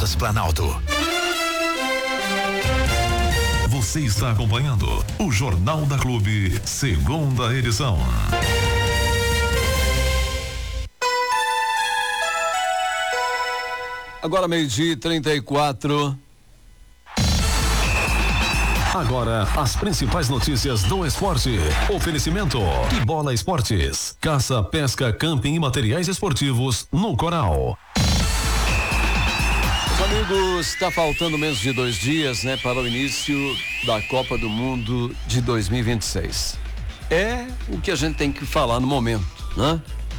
Caldas Planalto. Você está acompanhando o Jornal da Clube, segunda edição. Agora 12:34. Agora, as principais notícias do esporte. Oferecimento e Bola Esportes. Caça, pesca, camping e materiais esportivos no Coral. Amigos, está faltando menos de 2 dias, né, para o início da Copa do Mundo de 2026. É o que a gente tem que falar no momento, né?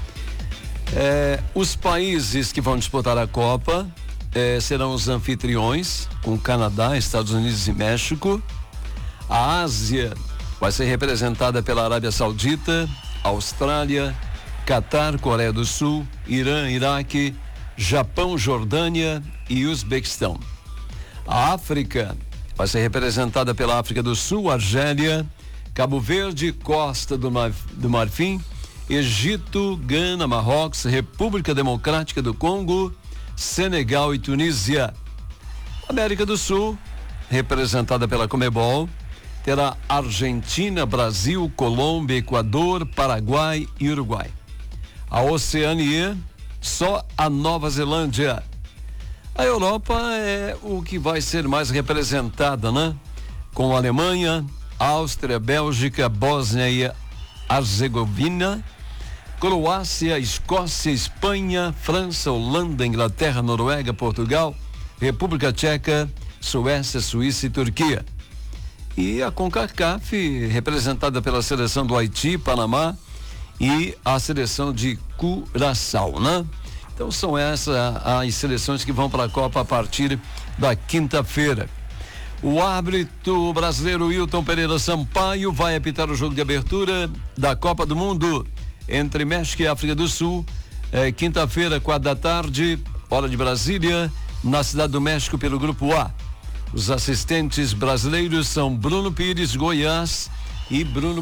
Os países que vão disputar a Copa serão os anfitriões, com Canadá, Estados Unidos e México. A Ásia vai ser representada pela Arábia Saudita, Austrália, Catar, Coreia do Sul, Irã, Iraque, Japão, Jordânia e Uzbequistão. A África vai ser representada pela África do Sul, Argélia, Cabo Verde, Costa do Marfim, Egito, Gana, Marrocos, República Democrática do Congo, Senegal e Tunísia. América do Sul, representada pela Conmebol, terá Argentina, Brasil, Colômbia, Equador, Paraguai e Uruguai. A Oceania, só a Nova Zelândia. A Europa é o que vai ser mais representada, né? Com a Alemanha, Áustria, Bélgica, Bósnia e Herzegovina, Croácia, Escócia, Espanha, França, Holanda, Inglaterra, Noruega, Portugal, República Tcheca, Suécia, Suíça e Turquia. E a CONCACAF, representada pela seleção do Haiti, Panamá e a seleção de Curaçao, né? Então são essas as seleções que vão para a Copa a partir da quinta-feira. O árbitro brasileiro Wilton Pereira Sampaio vai apitar o jogo de abertura da Copa do Mundo entre México e África do Sul, quinta-feira, 4h, hora de Brasília, na Cidade do México, pelo Grupo A. Os assistentes brasileiros são Bruno Pires, Goiás, e Bruno